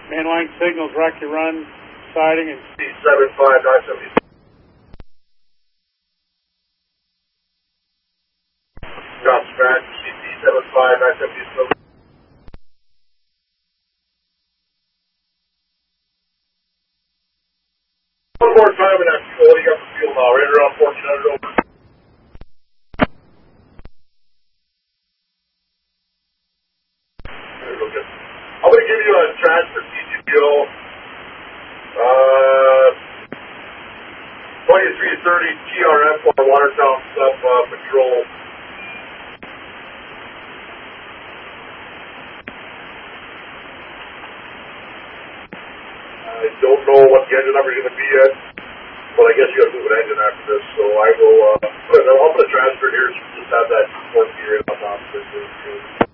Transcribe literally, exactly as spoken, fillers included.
Mainline signals, Rocky Run, siding, and C seven five nine seventy. Stop scratch, C seven five nine seventy. One more time in that fuel, you got the fuel now, right around fourteen hundred over. I'm going to give you a transfer T G P O, uh, twenty-three thirty T R F for Watertown Sub uh, Patrol. I don't know what the engine number is going to be yet, but I guess you got to move an engine after this, so I will, uh, put, I'll put a transfer here, so just have that fourth gear in on top of it.